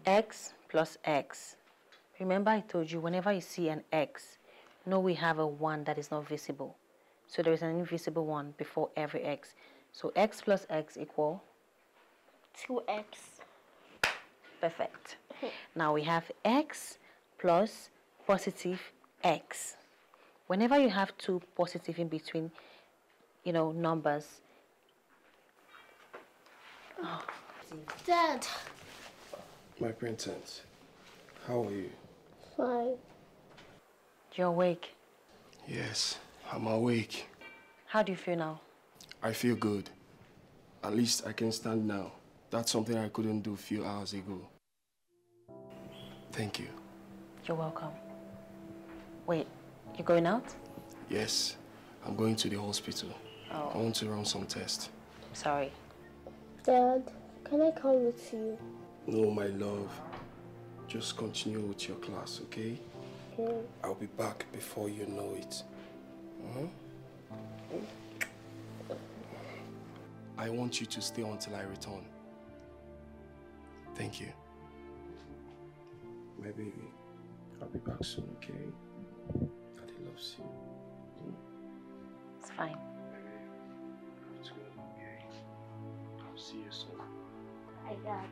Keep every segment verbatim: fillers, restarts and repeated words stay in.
x plus x. Remember I told you whenever you see an x, know we have a one that is not visible. So there is an invisible one before every x. So x plus x equal? two x. Perfect. Now we have x plus positive x. Whenever you have two positive in between, you know, numbers. Oh. Dad. My princess, how are you? Fine. You're awake? Yes, I'm awake. How do you feel now? I feel good. At least I can stand now. That's something I couldn't do a few hours ago. Thank you. You're welcome. Wait, you're going out? Yes, I'm going to the hospital. Oh. I want to run some tests. Sorry. Dad, can I come with you? No, my love. Just continue with your class, okay? Okay. I'll be back before you know it. Uh-huh. I want you to stay until I return. Thank you. My baby, I'll be back soon, okay? Daddy loves you. It's fine. Let's go, okay? I'll see you soon. Bye, Dad.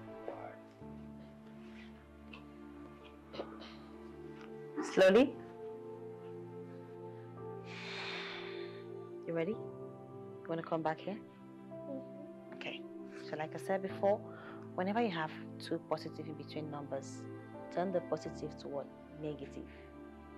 Bye. Slowly. You ready? You want to come back here? Mm-hmm. Okay. So like I said before, whenever you have two positive in between numbers, turn the positive to what? Negative.